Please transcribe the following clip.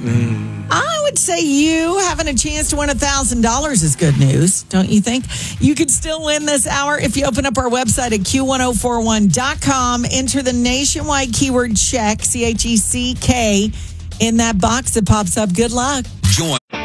I would say you having a chance to win $1,000 is good news, don't you think? You could still win this hour if you open up our website at Q1041.com, enter the nationwide keyword check, CHECK, in that box that pops up. Good luck. Join.